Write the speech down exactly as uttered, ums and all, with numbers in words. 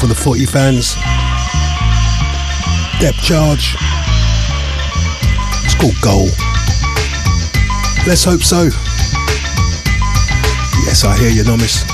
for the footy fans. Depth charge. It's called Goal. Let's hope so. Yes, I hear you, Nomis.